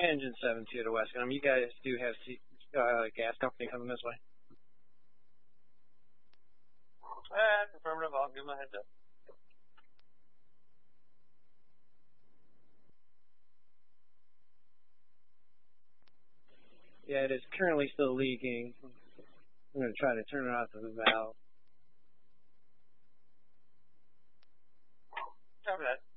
Engine 7 to the west. You guys do have gas company coming this way? Affirmative. I'll give my heads up. Yeah, it is currently still leaking. I'm going to try to turn it off the valve. Copy that.